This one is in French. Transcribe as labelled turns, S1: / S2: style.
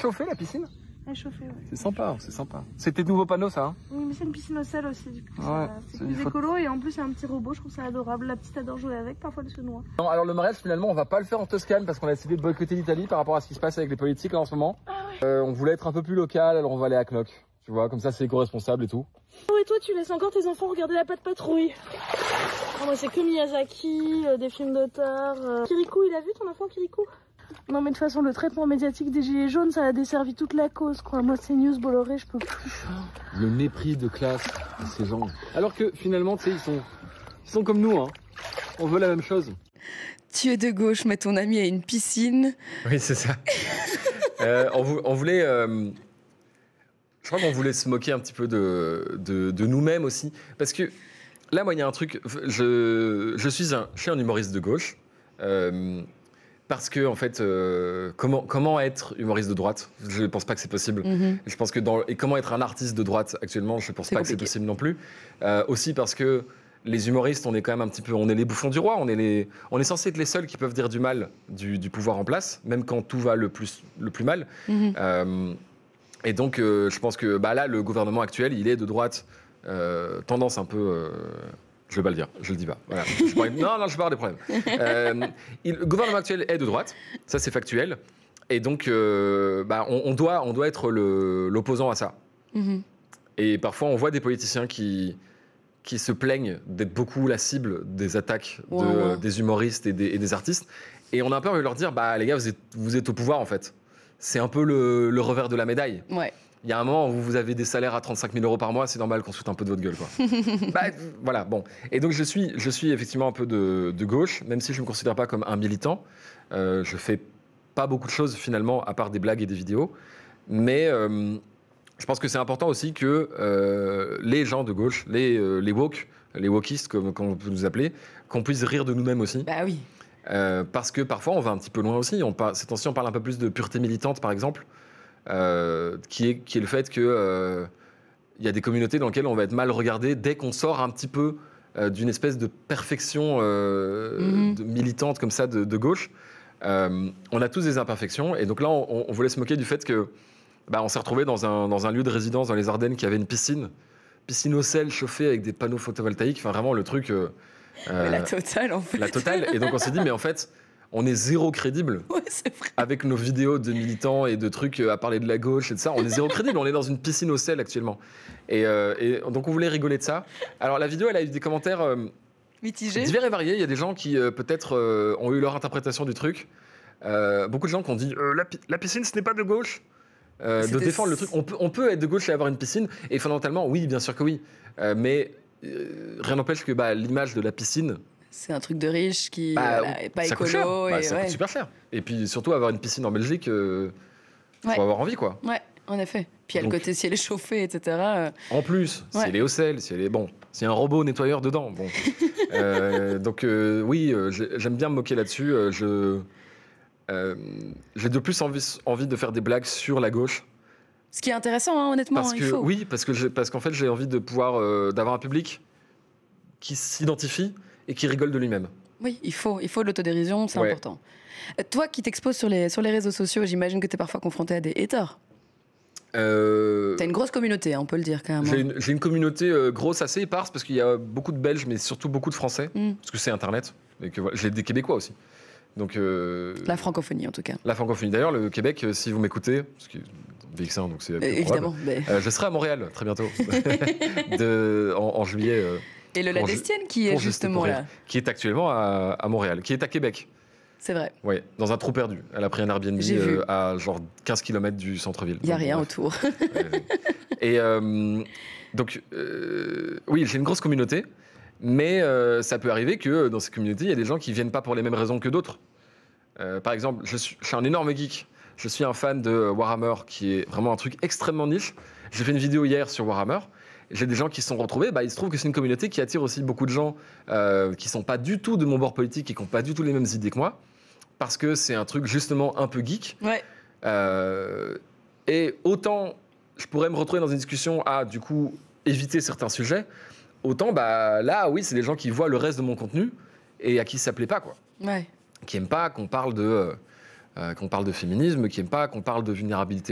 S1: chauffée la piscine?
S2: Elle est chauffée, ouais.
S1: C'est sympa, c'est sympa. C'est tes nouveaux panneaux, ça, hein?
S2: Oui, mais c'est une piscine au sel aussi, du coup.
S1: Ouais,
S2: C'est plus écolo et en plus, il y a un petit robot, je trouve ça adorable. La petite adore jouer avec, parfois elle se noie.
S1: Non, alors le mariage, finalement, on va pas le faire en Toscane parce qu'on a décidé de boycotter l'Italie par rapport à ce qui se passe avec les politiques là, en ce moment.
S2: Ah ouais.
S1: On voulait être un peu plus local, alors on va aller à Knock. Tu vois, comme ça c'est éco-responsable et tout.
S2: Oh, et toi, tu laisses encore tes enfants regarder la Patte Patrouille? Oh, moi, c'est que Miyazaki, des films d'auteur. Kirikou, il a vu ton enfant, Kirikou? Non, mais de toute façon, le traitement médiatique des Gilets jaunes, ça a desservi toute la cause, quoi. Moi, c'est News, Bolloré, je peux plus.
S1: Le mépris de classe de ces gens. Alors que finalement, tu sais, ils sont comme nous, hein. On veut la même chose.
S3: Tu es de gauche, mais ton ami a une piscine.
S1: Oui, c'est ça. On voulait... je crois qu'on voulait se moquer un petit peu de nous-mêmes aussi. Parce que là, moi, il y a un truc... Je suis un humoriste de gauche. Parce que, en fait, comment être humoriste de droite? Je ne pense pas que c'est possible. Je pense que et comment être un artiste de droite actuellement? Je ne pense pas que c'est possible non plus. Aussi parce que les humoristes, on est quand même un petit peu... On est les bouffons du roi. On est censé être les seuls qui peuvent dire du mal du pouvoir en place, même quand tout va le plus mal. Et donc, je pense que là, le gouvernement actuel, il est de droite, tendance un peu... je vais pas le dire, je le dis pas. Voilà. Je vais pas avoir des problèmes. Le gouvernement actuel est de droite, ça c'est factuel. Et donc, on doit être l'opposant à ça. Et parfois, on voit des politiciens qui se plaignent d'être beaucoup la cible des attaques des humoristes et des artistes. Et on a peur de leur dire, les gars, vous êtes au pouvoir en fait. C'est un peu le revers de la médaille.
S3: Ouais.
S1: Il y a un moment où vous avez des salaires à 35 000 € par mois, c'est normal qu'on se foute un peu de votre gueule, quoi. Voilà, bon. Et donc, je suis effectivement un peu de gauche, même si je ne me considère pas comme un militant. Je fais pas beaucoup de choses, finalement, à part des blagues et des vidéos. Mais je pense que c'est important aussi que les gens de gauche, les woke, les wokistes, comme on peut nous appeler, qu'on puisse rire de nous-mêmes aussi.
S3: Bah oui.
S1: Parce que parfois, on va un petit peu loin aussi. Ces temps-ci, on parle un peu plus de pureté militante, par exemple. Qui est le fait que y a des communautés dans lesquelles on va être mal regardé dès qu'on sort un petit peu d'une espèce de perfection militante comme ça de gauche. On a tous des imperfections et donc là on voulait se moquer du fait que on s'est retrouvé dans un lieu de résidence dans les Ardennes qui avait une piscine au sel chauffée avec des panneaux photovoltaïques, enfin vraiment le truc
S3: la totale en fait.
S1: La totale. Et donc on s'est dit mais en fait on est zéro crédible avec nos vidéos de militants et de trucs à parler de la gauche et de ça. On est zéro crédible. On est dans une piscine au sel actuellement. Et donc on voulait rigoler de ça. Alors la vidéo, elle a eu des commentaires
S3: mitigés,
S1: divers et variés. Il y a des gens qui peut-être ont eu leur interprétation du truc. Beaucoup de gens qui ont dit la piscine, ce n'est pas de gauche. De défendre le truc. On peut être de gauche et avoir une piscine. Et fondamentalement, oui, bien sûr que oui. Mais rien n'empêche que l'image de la piscine...
S3: C'est un truc de riche qui est pas écolo.
S1: Ça coûte super cher. Et puis surtout, avoir une piscine en Belgique, faut avoir envie, quoi.
S3: Ouais, en effet. Puis il y a le côté si elle est chauffée, etc.
S1: En plus, si elle est au sel, si elle est... Bon, s'il y a un robot nettoyeur dedans, bon. Donc oui, j'aime bien me moquer là-dessus. J'ai de plus envie de faire des blagues sur la gauche.
S3: Ce qui est intéressant, hein, honnêtement, il faut.
S1: Oui, parce qu'en fait, j'ai envie de pouvoir... d'avoir un public qui s'identifie et qui rigole de lui-même.
S3: Oui, il faut de l'autodérision, c'est important. Toi qui t'exposes sur les réseaux sociaux, j'imagine que tu es parfois confronté à des haters. T'as une grosse communauté, on peut le dire quand même.
S1: J'ai une communauté grosse, assez éparse, parce qu'il y a beaucoup de Belges, mais surtout beaucoup de Français, parce que c'est Internet, et que j'ai des Québécois aussi. Donc,
S3: la francophonie, en tout cas.
S1: La francophonie. D'ailleurs, le Québec, si vous m'écoutez, parce que VX1, donc c'est
S3: évidemment.
S1: Je serai à Montréal très bientôt, en juillet.
S3: Et le Ladestienne qui est justement là.
S1: Qui est actuellement à Montréal, qui est à Québec.
S3: C'est vrai.
S1: Oui, dans un trou perdu. Elle a pris un Airbnb à genre 15 km du centre-ville.
S3: Il n'y a rien autour.
S1: Et donc, oui, j'ai une grosse communauté, mais ça peut arriver que dans ces communautés, il y a des gens qui ne viennent pas pour les mêmes raisons que d'autres. Par exemple, je suis un énorme geek. Je suis un fan de Warhammer, qui est vraiment un truc extrêmement niche. J'ai fait une vidéo hier sur Warhammer. J'ai des gens qui se sont retrouvés. Il se trouve que c'est une communauté qui attire aussi beaucoup de gens qui ne sont pas du tout de mon bord politique et qui n'ont pas du tout les mêmes idées que moi. Parce que c'est un truc justement un peu geek.
S3: Ouais.
S1: Et autant je pourrais me retrouver dans une discussion à, du coup, éviter certains sujets, autant, là, oui, c'est des gens qui voient le reste de mon contenu et à qui ça ne plaît pas, quoi.
S3: Ouais.
S1: Qui n'aiment pas qu'on parle de féminisme, qui n'aiment pas qu'on parle de vulnérabilité